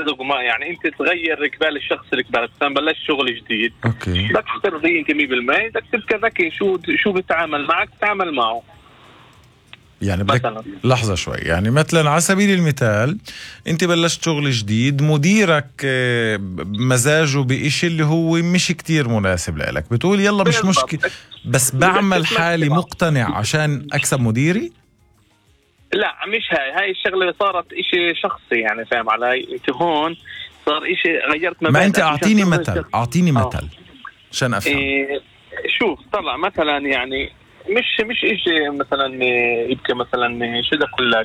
ترزق ما يعني انت تغير قبال الشخص اللي قبالك، مثلا بلش شغل جديد اوكي بدك ترضيه انت 100%، بدك تبقى ذكي شو بتعامل معك تتعامل معه. يعني بدك مثلا لحظة شوي، يعني مثلا على سبيل المثال انت بلشت شغل جديد، مديرك مزاجه بإشي اللي هو مش كتير مناسب لك، بتقول يلا مش مشكلة بس بعمل حالي مقتنع عشان أكسب مديري. لا مش هاي الشغلة صارت إشي شخصي، يعني فاهم علي؟ انت هون صار إشي غيرت مبادئ. ما انت اعطيني مثل عشان افهم. شوف طلع مثلا يعني مش إشي مثلا يبقى مثلا شو بدي اقول لك،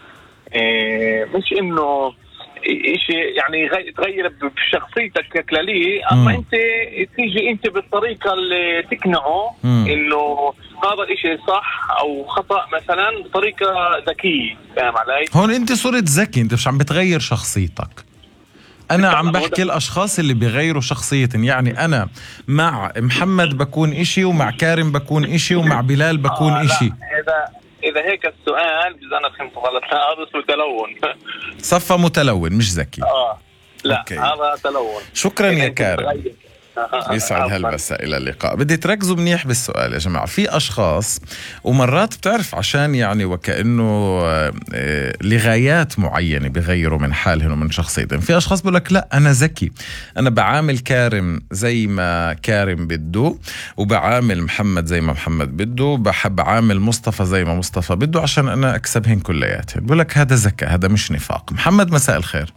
مش انه إشي يعني تغير بشخصيتك ككلالية، اما انت تيجي انت بالطريقة اللي تقنعه انه هذا الإشي صح او خطأ مثلا بطريقة ذكية. فاهم علي؟ هون انت صرت ذكي، انت مش عم بتغير شخصيتك. أنا عم بحكي الأشخاص اللي بيغيروا شخصيتهم، يعني أنا مع محمد بكون إشي، ومع كارم بكون إشي، ومع بلال بكون إشي. إذا هيك السؤال أنا فهمت غلط، هذا اسمه تلون. صفى متلون مش ذكي. لا أوكي. هذا تلون. شكرا يا كارم، يسعد هالمساء. إلى اللقاء. بدي تركزوا منيح بالسؤال يا جماعة. في أشخاص ومرات بتعرف عشان يعني وكأنه لغايات معينة بيغيروا من حالهم ومن شخصيتهم. في أشخاص بقول لك لا أنا ذكي، أنا بعامل كارم زي ما كارم بده، وبعامل محمد زي ما محمد بده، بحب عامل مصطفى زي ما مصطفى بده عشان أنا أكسبهن كلياتهن. بقول لك هذا ذكاء، هذا مش نفاق. محمد مساء الخير.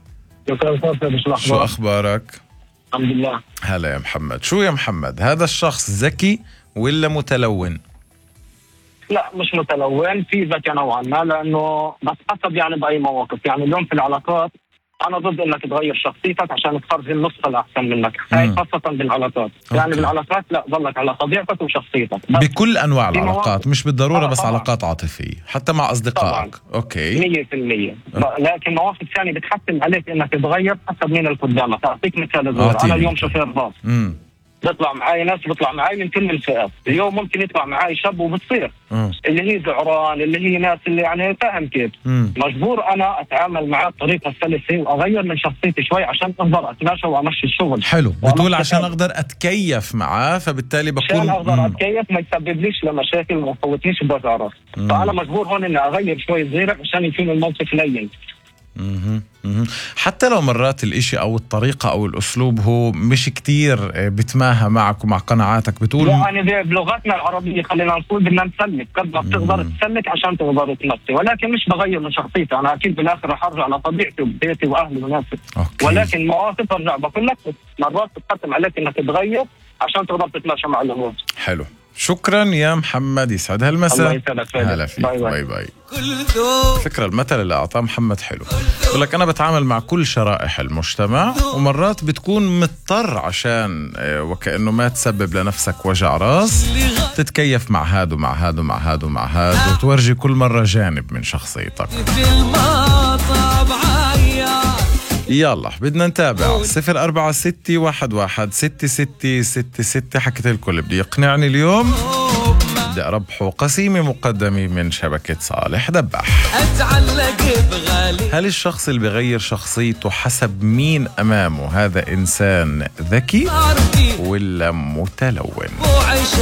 شو أخبارك؟ الحمد لله. هلا يا محمد. شو يا محمد، هذا الشخص ذكي ولا متلون؟ لا مش متلون، في ذكي نوعا ما، لانه بس حسب يعني باي مواقف. يعني اليوم في العلاقات انا ضد انك تغير شخصيتك عشان تخرج النسخه الاحسن منك، هاي خاصه بالعلاقات. يعني بالعلاقات لا، ضلك على طبيعتك وشخصيتك بكل انواع العلاقات، مش بالضروره بس طبعاً. علاقات عاطفيه، حتى مع اصدقائك. اوكي 100%. لكن مواقف ثانيه بتحتم عليك انك تتغير حسب مين اللي قدامك. اعطيك مثال صغير، انا اليوم شوفير باص، بيطلع معي ناس، بيطلع معي من كل الفئات. اليوم ممكن يطلع معي شاب وبتصير اللي هي زعران، اللي هي ناس اللي يعني فاهم كيف. مجبور انا اتعامل معاه بطريقه سلسه واغير من شخصيتي شوي عشان اقدر اتماشى وامشي الشغل. حلو، بتقول عشان اقدر اتكيف معاه، فبالتالي بكون عشان اقدر اتكيف ما يسببليش لمشاكل وما يفوتنيش بوجع راس. فانا مجبور هون اني اغير شوي صغيره عشان يكون الموقف لين. حتى لو مرات الاشي او الطريقة او الاسلوب هو مش كتير بتماهى معك ومع قناعاتك، بتقول يعني بلغتنا العربية خلينا نقول بدنا نسلك قد ما بتقدر تسلك عشان تقدر تمشي، ولكن مش بغير من شخصيتي. انا اكيد بالاخر رح ارجع على طبيعتي وبيتي واهلي وناسي. ولكن مواقف ارجع بقول لك مرات بتحتم عليك انك تتغير عشان تقدر تتماشى مع الامور. حلو، شكرا يا محمد، يسعد هالمساء. الله يسعدك. هلا فيك. باي باي. فكرة المثل اللي أعطاه محمد حلو. بقول لك أنا بتعامل مع كل شرائح المجتمع، ومرات بتكون مضطر عشان وكأنه ما تسبب لنفسك وجع راس، تتكيف مع هاد ومع هاد ومع هاد ومع هاد، وتورجي كل مرة جانب من شخصيتك. يلا بدنا نتابع. 0461166666. حكيت لكم اللي بده يقنعني اليوم بدي أربحه قسيمة مقدمة من شبكة صالح دباح. هل الشخص اللي بغير شخصيته حسب مين أمامه هذا إنسان ذكي ولا متلون؟